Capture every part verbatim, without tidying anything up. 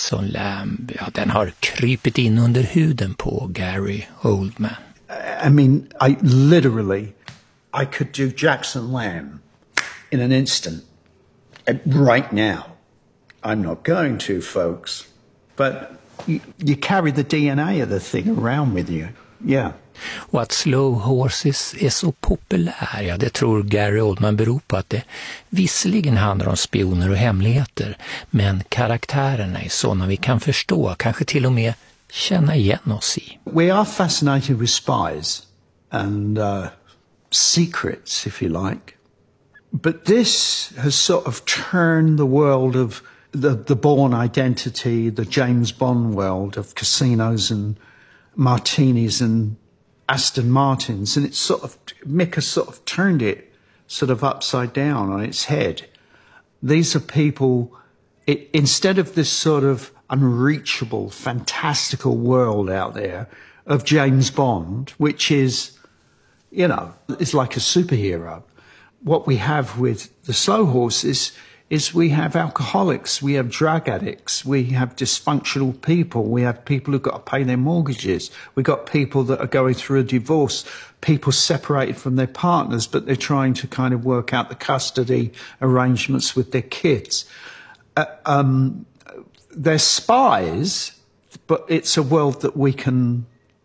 Jackson Lamb, ja, den har krypit in under huden på Gary Oldman. I mean, I literally, I could do Jackson Lamb in an instant. Right now. I'm not going to, folks. But you, you carry the D N A of the thing around with you. Yeah. Och att Slow Horses är så populär, ja, det tror Gary Oldman beror på att det visserligen handlar om spioner och hemligheter, men karaktärerna är sådana vi kan förstå, kanske till och med känna igen oss i. We are fascinated with spies and uh, secrets, if you like. But this has sort of turned the world of the, the Bourne identity, the James Bond world of casinos and martinis and Aston Martins, and it's sort of, Mick has sort of turned it sort of upside down on its head. These are people, it, instead of this sort of unreachable, fantastical world out there of James Bond, which is, you know, is like a superhero. What we have with the Slow Horses is we have alcoholics, we have drug addicts, we have dysfunctional people, we have people who've got to pay their mortgages, we've got people that are going through a divorce, people separated from their partners, but they're trying to kind of work out the custody arrangements with their kids. Uh, um, they're spies, but it's a world that we can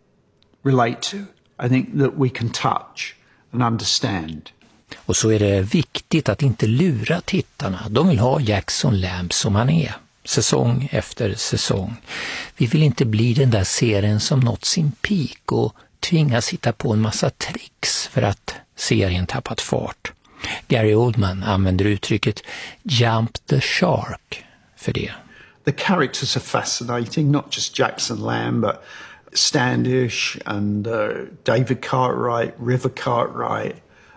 relate to. I think that we can touch and understand. Och så är det viktigt att inte lura tittarna. De vill ha Jackson Lamb som han är, säsong efter säsong. Vi vill inte bli den där serien som nått sin peak och tvingas hitta på en massa tricks för att serien tappat fart. Gary Oldman använder uttrycket jump the shark för det. The characters are fascinating, not just Jackson Lamb, but Standish and uh, David Cartwright, River Cartwright,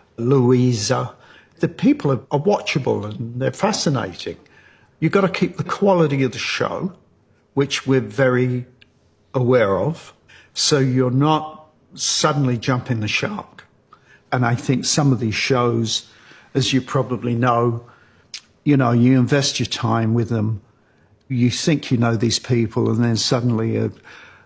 Louisa. The people are, are watchable and they're fascinating. You've got to keep the quality of the show, which we're very aware of, so you're not suddenly jumping the shark. And I think some of these shows, as you probably know, you know, you invest your time with them, you think you know these people, and then suddenly uh,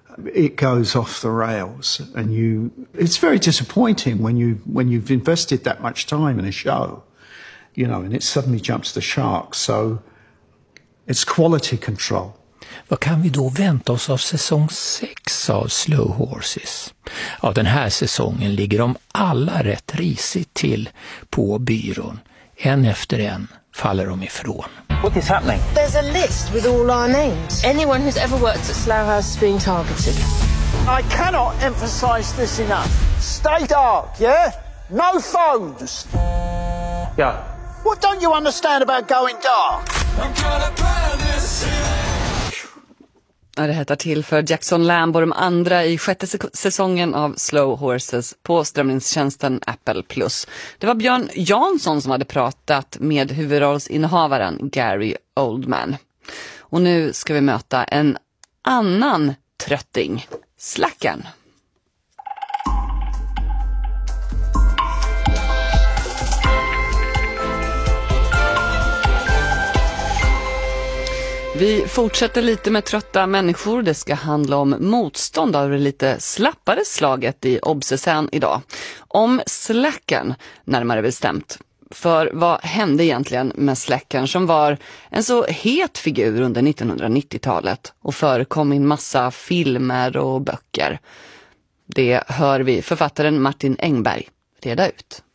it goes off the rails, and you it's very disappointing when you when you've invested that much time in a show, you know, and it suddenly jumps the shark. So it's quality control. Vad kan vi då vänta oss av säsong sex av Slow Horses? Av den här säsongen ligger de alla rätt risigt till på byrån. En efter en faller de ifrån. What is happening? There's a list with all our names. Anyone who's ever worked at Slough House is being targeted. I cannot emphasize this enough. Stay dark, yeah? No phones. Yeah. What don't you understand about going dark? I'm gonna burn this Ja, det hettar till för Jackson Lamb och de andra i sjätte säsongen av Slow Horses på strömningstjänsten Apple Plus. Det var Björn Jansson som hade pratat med huvudrollsinnehavaren Gary Oldman. Och nu ska vi möta en annan trötting, Slackern. Vi fortsätter lite med trötta människor. Det ska handla om motstånd av det lite slappare slaget i Obsessan idag. Om Slackern, närmare bestämt. För vad hände egentligen med Slackern som var en så het figur under nittonhundranittiotalet och förekom i en massa filmer och böcker? Det hör vi författaren Martin Engberg reda ut.